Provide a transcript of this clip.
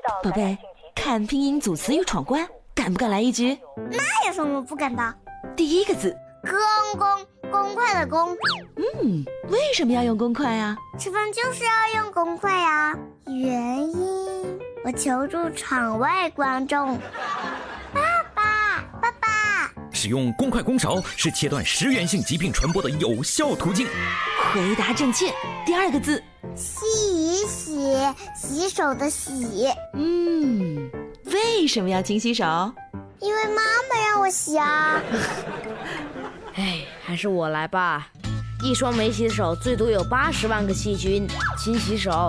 宝贝，看拼音组词语闯关，敢不敢来一局？ 那有什么不敢的？ 第一个字， 公快的公。 为什么要用公筷啊？ 吃饭就是要用公筷啊。原因，我求助场外观众。爸爸， 使用公筷公勺是切断食源性疾病传播的有效途径。 回答正确。第二个字， 洗手的洗。 为什么要勤洗手？ 因为妈妈让我洗啊。 还是我来吧。一双没洗手最多有80万个细菌，勤洗手